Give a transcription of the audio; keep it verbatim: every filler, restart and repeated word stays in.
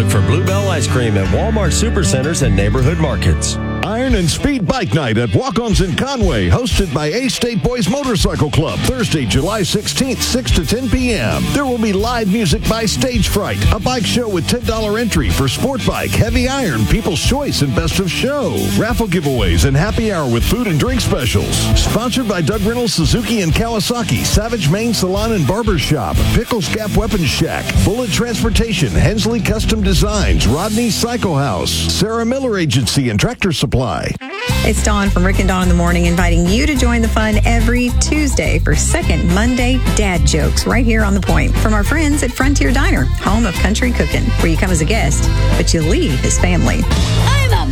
Look for Bluebell Ice Cream at Walmart Supercenters and neighborhood markets. Iron and Speed Bike Night at Walk-Ons in Conway, hosted by A-State Boys Motorcycle Club, Thursday, July sixteenth, six to ten p.m. There will be live music by Stage Fright, a bike show with ten dollars entry for Sport Bike, Heavy Iron, People's Choice, and Best of Show. Raffle giveaways and happy hour with food and drink specials. Sponsored by Doug Reynolds, Suzuki and Kawasaki, Savage Main Salon and Barber Shop, Pickles Gap Weapons Shack, Bullet Transportation, Hensley Custom Designs, Rodney Cycle House, Sarah Miller Agency, and Tractor Supply. It's Dawn from Rick and Dawn in the Morning, inviting you to join the fun every Tuesday for Second Monday Dad Jokes right here on The Point from our friends at Frontier Diner, home of country cooking, where you come as a guest, but you leave as family. I'm a